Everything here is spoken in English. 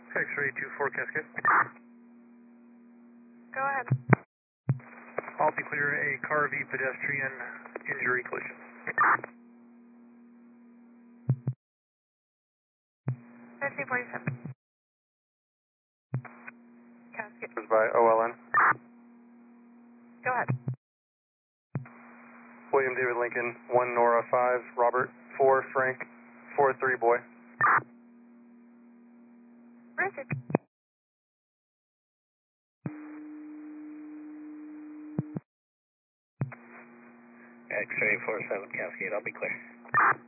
X-ray 24 Cascade. Go ahead. All be clear, a car v pedestrian injury collision. 5047. Cascade. By OLN. Go ahead. William David Lincoln, 1 Nora 5, Robert 4, Frank 4 3 boy. Richard. X-ray 47 Cascade, I'll be clear.